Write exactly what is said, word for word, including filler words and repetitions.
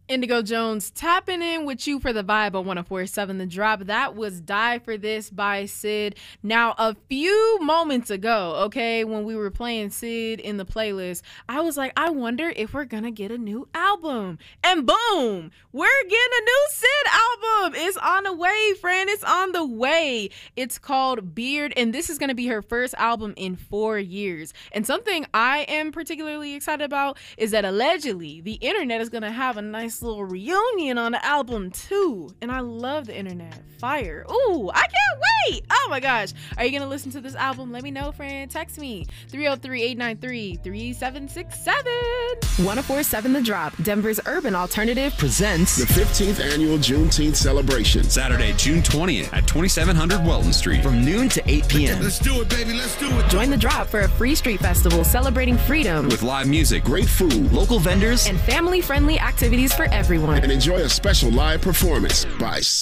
Indigo Jones tapping in with you for the vibe on one oh four point seven The Drop. That was Die For This by Syd. Now, a few moments ago, okay, when we were playing Syd in the playlist, I was like, I wonder if we're going to get a new album. And boom, we're getting a new Syd album. It's on the way, friend. It's on the way. It's called Beard, and this is going to be her first album in four years. And something I am particularly excited about is that allegedly the internet is going to have a nice little reunion on the album too, and I love the internet. Fire. Ooh, I can't wait. Oh my gosh, are you gonna listen to this album? Let me know, friend. Text me three oh three, eight nine three, three seven six seven. one oh four point seven The Drop, Denver's urban alternative, presents the fifteenth annual Juneteenth celebration, Saturday, June twentieth at twenty-seven hundred Welton Street from noon to eight p.m. Let's do it, baby. Let's do it. Join The Drop for a free street festival celebrating freedom with live music, great food, local vendors, and family-friendly activities for everyone. And enjoy a special live performance by